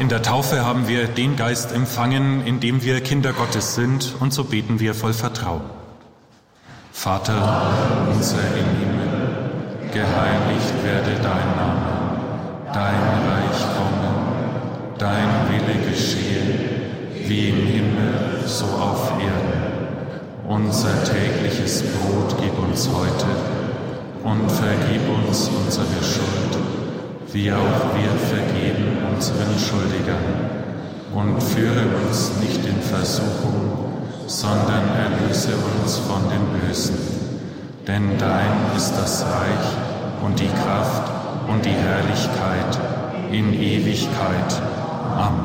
In der Taufe haben wir den Geist empfangen, in dem wir Kinder Gottes sind, und so beten wir voll Vertrauen. Vater unser im Himmel, geheiligt werde dein Name, dein Reich komme, dein Wille geschehe, wie im Himmel, so auf Erden. Unser tägliches Brot gib uns heute und vergib uns unsere Schuld, wie auch wir vergeben unseren Schuldigern. Und führe uns nicht in Versuchung, sondern erlöse uns von dem Bösen. Denn dein ist das Reich und die Kraft und die Herrlichkeit in Ewigkeit. Amen.